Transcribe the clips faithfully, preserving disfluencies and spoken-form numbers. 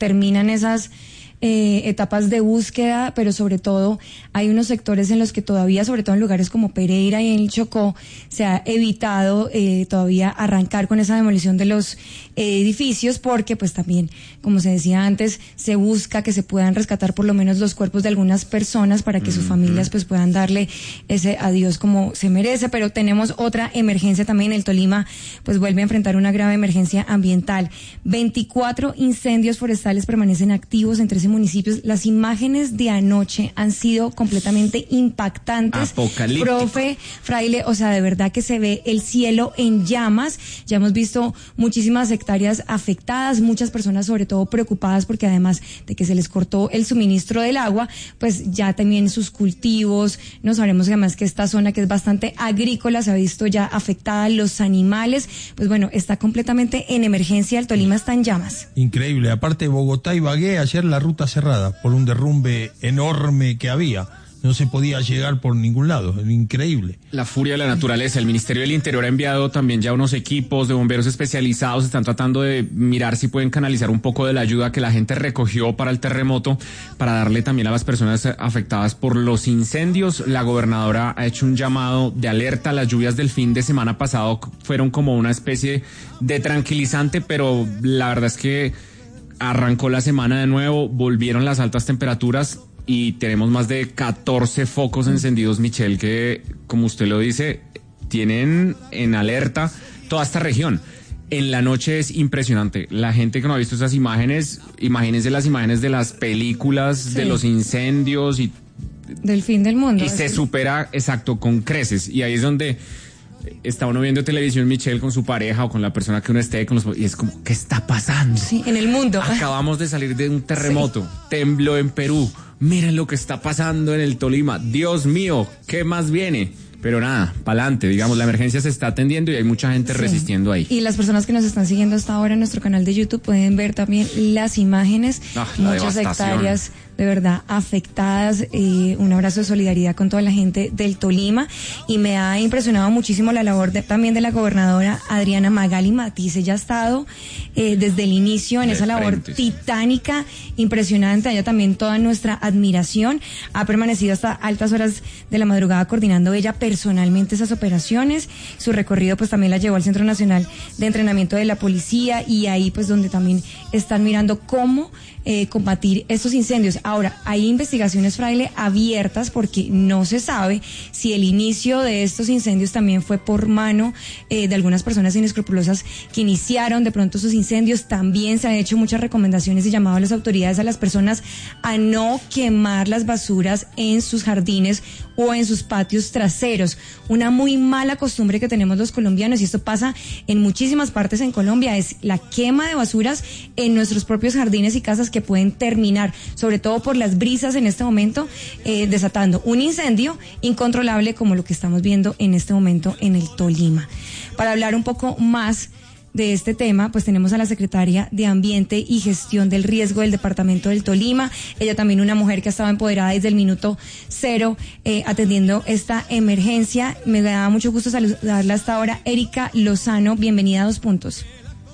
terminan esas Eh, etapas de búsqueda, pero sobre todo hay unos sectores en los que todavía, sobre todo en lugares como Pereira y en el Chocó, se ha evitado eh, todavía arrancar con esa demolición de los eh, edificios, porque pues también, como se decía antes, se busca que se puedan rescatar por lo menos los cuerpos de algunas personas para que mm-hmm. sus familias pues puedan darle ese adiós como se merece. Pero tenemos otra emergencia también. El Tolima pues vuelve a enfrentar una grave emergencia ambiental. veinticuatro incendios forestales permanecen activos en trece municipios. Las imágenes de anoche han sido completamente impactantes. Apocalíptico. Profe Fraile, o sea, de verdad que se ve el cielo en llamas. Ya hemos visto muchísimas hectáreas afectadas, muchas personas sobre todo preocupadas porque además de que se les cortó el suministro del agua, pues ya también sus cultivos, no sabremos además que esta zona que es bastante agrícola se ha visto ya afectada, los animales, pues bueno, está completamente en emergencia. El Tolima está en llamas. Increíble, aparte de Bogotá y Ibagué, ayer la ruta cerrada por un derrumbe enorme que había. No se podía llegar por ningún lado, increíble. La furia de la naturaleza. El Ministerio del Interior ha enviado también ya unos equipos de bomberos especializados, están tratando de mirar si pueden canalizar un poco de la ayuda que la gente recogió para el terremoto, para darle también a las personas afectadas por los incendios. La gobernadora ha hecho un llamado de alerta. Las lluvias del fin de semana pasado fueron como una especie de tranquilizante, pero la verdad es que arrancó la semana de nuevo, volvieron las altas temperaturas y tenemos más de catorce focos encendidos, Michelle, que, como usted lo dice, tienen en alerta toda esta región. En la noche es impresionante. La gente que no ha visto esas imágenes, imagínense las imágenes de las películas, sí, de los incendios y del fin del mundo. Y se supera, exacto, con creces. Y ahí es donde está uno viendo televisión, Michelle, con su pareja o con la persona que uno esté, con los, y es como, ¿qué está pasando? Sí, en el mundo. Acabamos de salir de un terremoto, sí. Tembló en Perú, miren lo que está pasando en el Tolima, Dios mío, ¿qué más viene? Pero nada, pa'lante, digamos, la emergencia se está atendiendo y hay mucha gente sí. resistiendo ahí. Y las personas que nos están siguiendo hasta ahora en nuestro canal de YouTube pueden ver también las imágenes, ah, muchas hectáreas de verdad afectadas. Eh, un abrazo de solidaridad con toda la gente del Tolima, y me ha impresionado muchísimo la labor de, también de la gobernadora Adriana Magali Matiz. Ella ha estado eh, desde el inicio en de esa labor frente. titánica, impresionante. A ella también toda nuestra admiración. Ha permanecido hasta altas horas de la madrugada coordinando ella personalmente esas operaciones. Su recorrido pues también la llevó al Centro Nacional de Entrenamiento de la Policía, y ahí pues donde también están mirando cómo eh, combatir estos incendios. Ahora, hay investigaciones, Fraile, abiertas, porque no se sabe si el inicio de estos incendios también fue por mano eh, de algunas personas inescrupulosas que iniciaron de pronto esos incendios. También se han hecho muchas recomendaciones y llamado a las autoridades, a las personas, a no quemar las basuras en sus jardines o en sus patios traseros. Una muy mala costumbre que tenemos los colombianos, y esto pasa en muchísimas partes en Colombia, es la quema de basuras en nuestros propios jardines y casas, que pueden terminar, sobre todo por las brisas en este momento, eh, desatando un incendio incontrolable como lo que estamos viendo en este momento en el Tolima. Para hablar un poco más de este tema, pues tenemos a la secretaria de Ambiente y Gestión del Riesgo del Departamento del Tolima. Ella también una mujer que ha estado empoderada desde el minuto cero eh, atendiendo esta emergencia. Me da mucho gusto saludarla hasta ahora. Erika Lozano, bienvenida a Dos Puntos.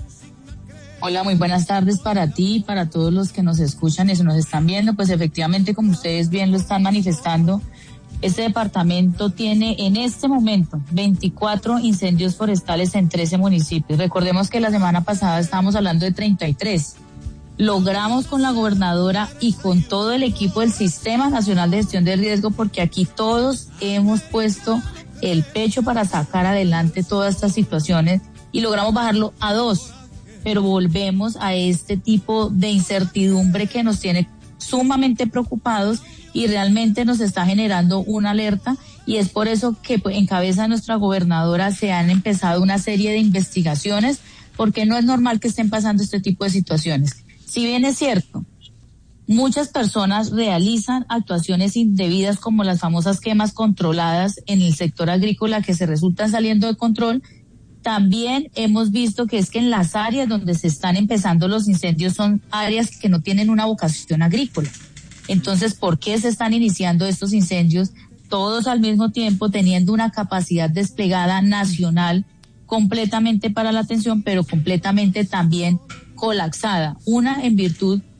Hola, muy buenas tardes para ti y para todos los que nos escuchan y nos están viendo. Pues efectivamente, como ustedes bien lo están manifestando, este departamento tiene en este momento veinticuatro incendios forestales en trece municipios. Recordemos que la semana pasada estábamos hablando de treinta y tres. Logramos con la gobernadora y con todo el equipo del Sistema Nacional de Gestión del Riesgo, porque aquí todos hemos puesto el pecho para sacar adelante todas estas situaciones, y logramos bajarlo a dos. Pero volvemos a este tipo de incertidumbre que nos tiene sumamente preocupados y realmente nos está generando una alerta, y es por eso que pues, en cabeza de nuestra gobernadora se han empezado una serie de investigaciones, porque no es normal que estén pasando este tipo de situaciones. Si bien es cierto, muchas personas realizan actuaciones indebidas como las famosas quemas controladas en el sector agrícola que se resultan saliendo de control, también hemos visto que es que en las áreas donde se están empezando los incendios son áreas que no tienen una vocación agrícola. Entonces, ¿por qué se están iniciando estos incendios? Todos al mismo tiempo teniendo una capacidad desplegada nacional completamente para la atención, pero completamente también colapsada. Una en virtud